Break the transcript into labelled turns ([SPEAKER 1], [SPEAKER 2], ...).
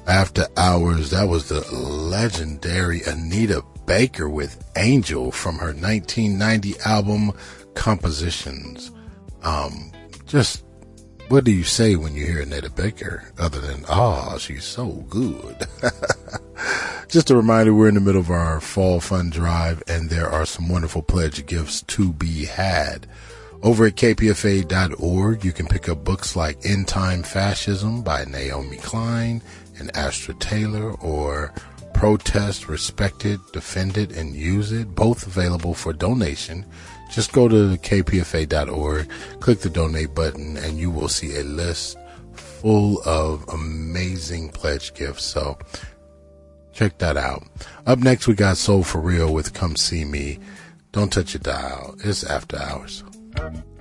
[SPEAKER 1] After Hours, that was the legendary Anita Baker with Angel from her 1990 album Compositions. Just what do you say when you hear Anita Baker other than, she's so good? Just a reminder, we're in the middle of our fall fund drive, and there are some wonderful pledge gifts to be had. Over at kpfa.org, you can pick up books like End Time Fascism by Naomi Klein and Astra Taylor, or Protest, Respect It, Defend It, and Use It, both available for donation. Just go to kpfa.org, click the donate button, and you will see a list full of amazing pledge gifts. So check that out. Up next, we got Soul for Real with Come See Me. Don't touch your dial. It's After Hours.